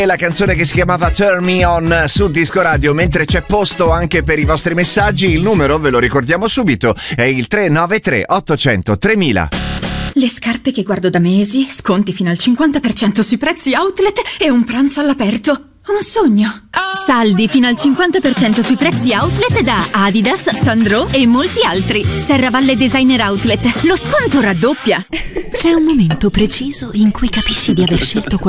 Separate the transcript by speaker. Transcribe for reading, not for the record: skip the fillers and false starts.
Speaker 1: La canzone che si chiamava Turn Me On su Disco Radio, mentre c'è posto anche per i vostri messaggi. Il numero ve lo ricordiamo subito, è il 393 800 3000.
Speaker 2: Le scarpe che guardo da mesi, sconti fino al 50% sui prezzi outlet e un pranzo all'aperto. Un sogno.
Speaker 3: Saldi fino al 50% sui prezzi outlet da Adidas, Sandro e molti altri. Serravalle Designer Outlet. Lo sconto raddoppia.
Speaker 4: C'è un momento preciso in cui capisci di aver scelto